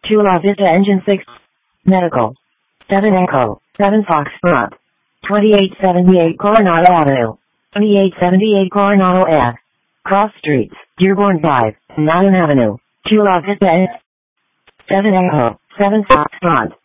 Chula Vista Engine 6. Medical. 7 Echo. 7 Foxtrot. 2878 Coronado Avenue. 2878 Coronado Ave. Cross Streets. Dearborn Drive. Madden Avenue. Chula Vista. 7 Echo. 7 Foxtrot.